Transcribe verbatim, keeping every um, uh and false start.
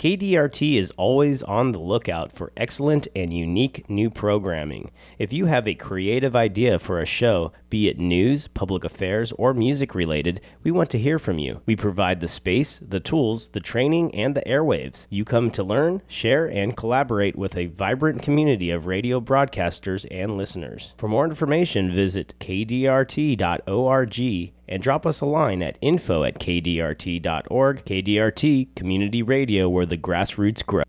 K D R T is always on the lookout for excellent and unique new programming. If you have a creative idea for a show, be it news, public affairs, or music related, we want to hear from you. We provide the space, the tools, the training, and the airwaves. You come to learn, share, and collaborate with a vibrant community of radio broadcasters and listeners. For more information, visit k d r t dot org and drop us a line at info at k d r t dot org. K D R T, community radio where the grassroots grow.